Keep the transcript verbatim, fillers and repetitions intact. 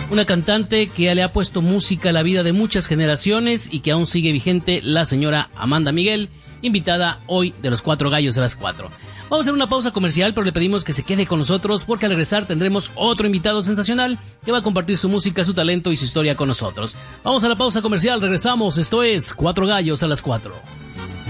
Una cantante que le ha puesto música a la vida de muchas generaciones y que aún sigue vigente, la señora Amanda Miguel, invitada hoy de Los Cuatro Gallos a las cuatro. Vamos a hacer una pausa comercial, pero le pedimos que se quede con nosotros porque al regresar tendremos otro invitado sensacional que va a compartir su música, su talento y su historia con nosotros. Vamos a la pausa comercial, regresamos, esto es Cuatro Gallos a las cuatro.